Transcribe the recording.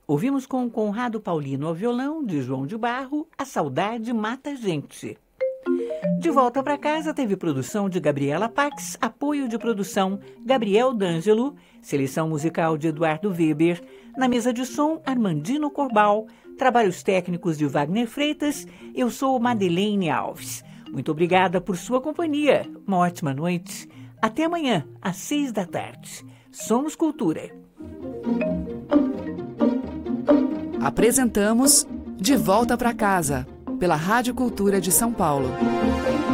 Ouvimos com Conrado Paulino ao violão, de João de Barro, A Saudade Mata a Gente. De Volta para Casa teve produção de Gabriela Pax, apoio de produção Gabriel D'Angelo, seleção musical de Eduardo Weber, na mesa de som Armandino Corbal, trabalhos técnicos de Wagner Freitas. Eu sou Madeleine Alves. Muito obrigada por sua companhia. Uma ótima noite. Até amanhã, às 18h. Somos Cultura. Apresentamos De Volta para Casa, pela Rádio Cultura de São Paulo.